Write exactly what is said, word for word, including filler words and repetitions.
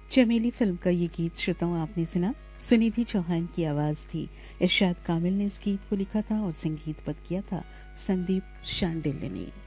चमेली फिल्म का ये गीत श्रोताओं आपने सुना। सुनिधि चौहान की आवाज थी। इरशाद कामिल ने इस गीत को लिखा था और संगीतबद्ध किया था संदीप शांडिल्य ने।